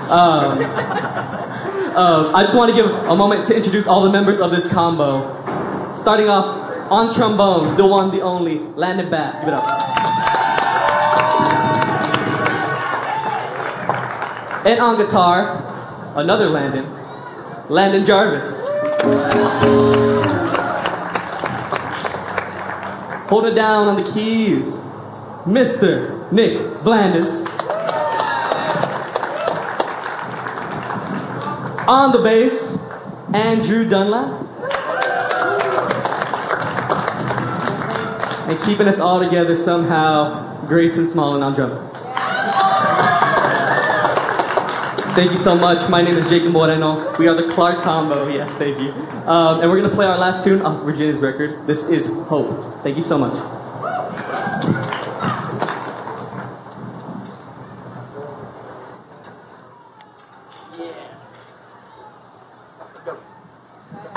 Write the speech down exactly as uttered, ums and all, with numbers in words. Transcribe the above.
Um, uh, I just want to give a moment to introduce all the members of this combo. Starting off on trombone, the one, the only, Landon Bass. Give it up. And on guitar, another Landon, Landon Jarvis. Hold it down on the keys, Mister Nick Blandis. On the bass, Andrew Dunlap. And keeping us all together somehow, Grayson Smallin on drums. Thank you so much. My name is Jacob Moreno. We are the Clark Combo. Yes, thank you. Um, and we're going to play our last tune off Virginia's record. This is Hope. Thank you so much.